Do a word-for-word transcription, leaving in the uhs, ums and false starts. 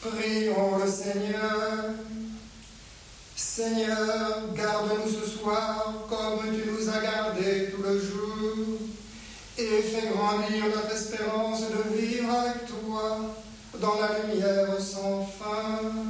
Prions le Seigneur. Seigneur, garde-nous ce soir comme tu nous as gardés tout le jour, et fais grandir notre espérance de vivre avec toi dans la lumière sans fin.